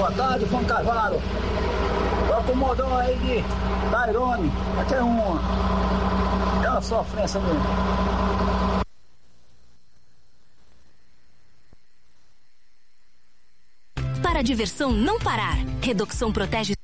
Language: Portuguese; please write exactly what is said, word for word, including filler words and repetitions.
Boa tarde, Fão Carvalho. Tô com o modão aí de Tairone. Aqui é uma. É uma sofrência mesmo. Para a diversão não parar, Redoxon protege